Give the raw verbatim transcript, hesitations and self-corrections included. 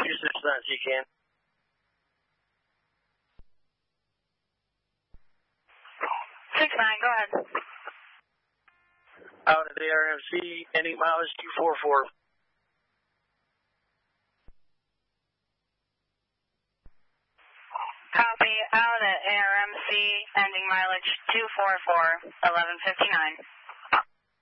two six nine, so you can. six nine, go ahead. Out at A R M C, ending mileage two four four. Copy, out at A R M C, ending mileage two four four, eleven fifty-nine.